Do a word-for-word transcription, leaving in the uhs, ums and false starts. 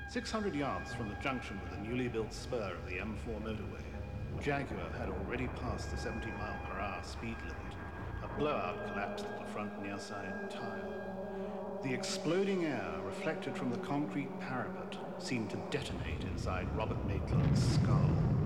six hundred yards from the junction with the newly built spur of the M four motorway, Jaguar had already passed the seventy mile per hour speed limit. A blowout collapsed at the front near side tire. The exploding air reflected from the concrete parapet seemed to detonate inside Robert Maitland's skull.